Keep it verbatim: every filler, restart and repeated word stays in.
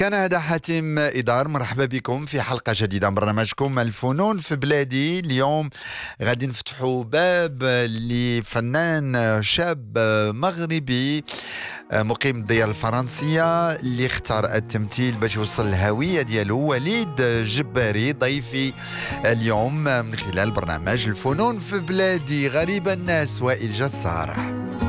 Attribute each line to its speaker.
Speaker 1: كان هذا حاتم إدار، مرحبا بكم في حلقة جديدة من برنامجكم الفنون في بلادي. اليوم غادي نفتحوا باب لفنان شاب مغربي مقيم الديار الفرنسية اللي اختار التمثيل باش يوصل الهوية ديالو. وليد جباري ضيفي اليوم من خلال برنامج الفنون في بلادي. غريب الناس وائل جسار.